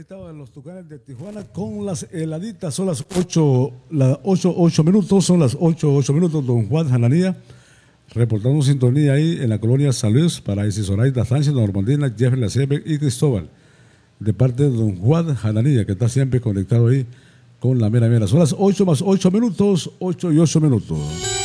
conectado a los Tucanes de Tijuana con las heladitas. Son las 8 minutos, son las 8 minutos. Don Juan Hananía, reportando sintonía ahí en la colonia San Luis para Isis Zoraida Sánchez, Normandina, Jeffrey Lacebe y Cristóbal. De parte de don Juan Hananía, que está siempre conectado ahí con la mera mera. Son las 8 más 8 minutos, 8 y 8 minutos.